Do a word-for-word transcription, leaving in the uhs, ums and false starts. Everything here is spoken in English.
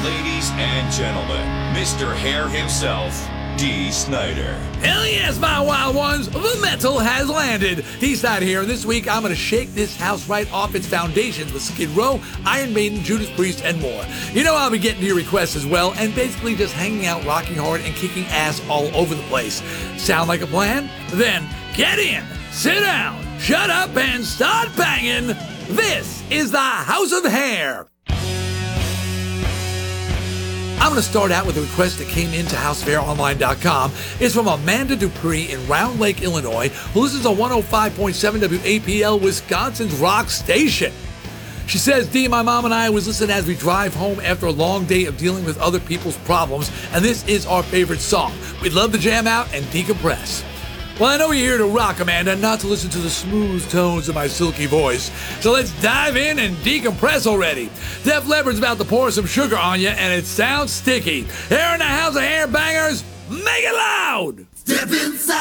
Ladies and gentlemen, Mister Hair himself, Dee Snider. Hell yes, my wild ones! The metal has landed. Dee Snider here, and this week I'm going to shake this house right off its foundations with Skid Row, Iron Maiden, Judas Priest, and more. You know I'll be getting to your requests as well, and basically just hanging out, rocking hard, and kicking ass all over the place. Sound like a plan? Then get in, sit down, shut up, and start banging. This is the House of Hair. I'm going to start out with a request that came into house of hair online dot com. It's from Amanda Dupree in Round Lake, Illinois, who listens on one oh five point seven W A P L, Wisconsin's rock station. She says, Dee, my mom and I always listen as we drive home after a long day of dealing with other people's problems, and this is our favorite song. We'd love to jam out and decompress. Well, I know you're here to rock, Amanda, not to listen to the smooth tones of my silky voice. So let's dive in and decompress already. Def Leppard's about to pour some sugar on you, and it sounds sticky. Here in the House of Hair Bangers, make it loud! Step inside.